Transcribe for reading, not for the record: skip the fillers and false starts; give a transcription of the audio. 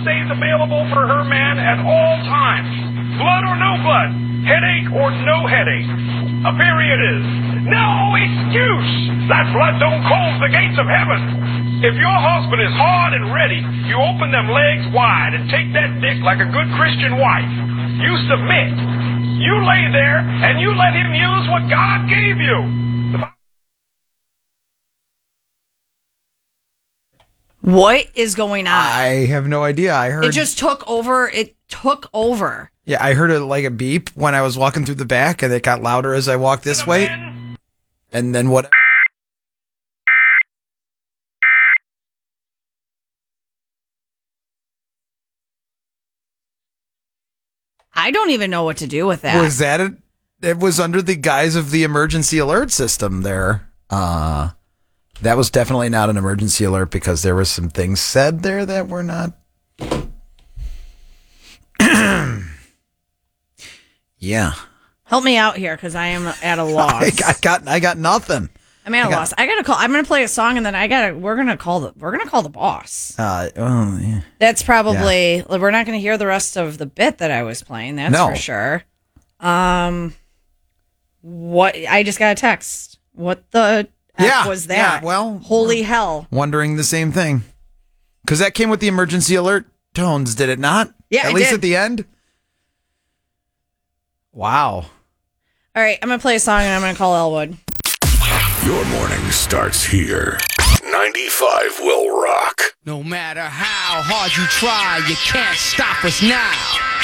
stays available for her man at all times. Blood or no blood, headache or no headache. A period is no excuse that blood don't close the gates of heaven. If your husband is hard and ready, you open them legs wide and take that dick like a good Christian wife. You submit. You lay there and you let him use what God gave you. What is going on? I have no idea. I heard it just took over. It took over. Yeah, I heard it like a beep when I was walking through the back, and it got louder as I walked this way. And then what? I don't even know what to do with that. Was that it? It was under the guise of the emergency alert system there. That was definitely not an emergency alert because there were some things said there that were not. Yeah. Help me out here because I am at a loss. I got nothing. I'm at a loss. I gotta call. I'm gonna play a song and then we're gonna call the boss. Yeah. That's probably we're not gonna hear the rest of the bit that I was playing. That's for sure. What I just got a text. What the F was that? Yeah, well, holy hell. Wondering the same thing. Because that came with the emergency alert tones, did it not? Yeah, at least at the end. Wow. All right, I'm gonna play a song and I'm gonna call Elwood. Your morning starts here. 95 will rock. No matter how hard you try, you can't stop us now.